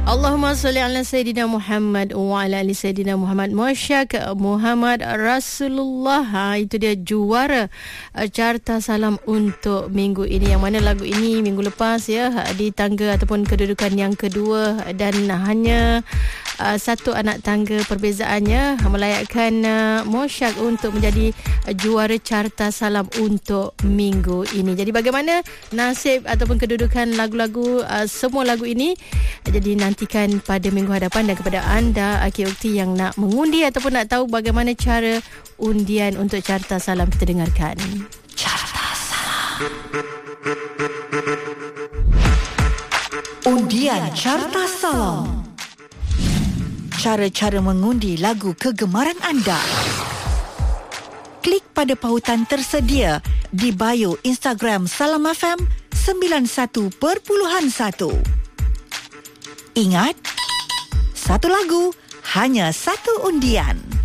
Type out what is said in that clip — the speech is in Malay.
Allahumma salli ala Sayyidina Muhammad wa ala ali Sayyidina Muhammad. Masyak Muhammad Rasulullah. Itu dia juara Carta Salam untuk minggu ini. Yang mana lagu ini minggu lepas ya di tangga ataupun kedudukan yang kedua, dan hanya satu anak tangga perbezaannya melayakkan Masyak untuk menjadi juara Carta Salam untuk minggu ini. Jadi bagaimana nasib ataupun kedudukan lagu-lagu semua lagu ini? Jadi nantikan pada minggu hadapan. Dan kepada anda Akhi Ukti yang nak mengundi ataupun nak tahu bagaimana cara undian untuk Carta Salam, kita dengarkan Carta Salam. Undian Carta Salam. Cara-cara mengundi lagu kegemaran anda. Klik pada pautan tersedia di bio Instagram Salam FM 91.1. Ingat, satu lagu, hanya satu undian.